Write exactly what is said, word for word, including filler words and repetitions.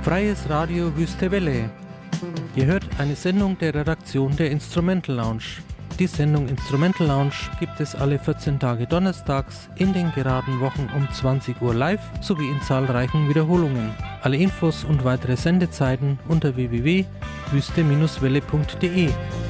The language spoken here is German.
Freies Radio Wüste Welle. Ihr hört eine Sendung der Redaktion der Instrumental Lounge. Die Sendung Instrumental Lounge gibt es alle vierzehn Tage donnerstags in den geraden Wochen um zwanzig Uhr live sowie in zahlreichen Wiederholungen. Alle Infos und weitere Sendezeiten unter w w w punkt wüste Bindestrich welle punkt de.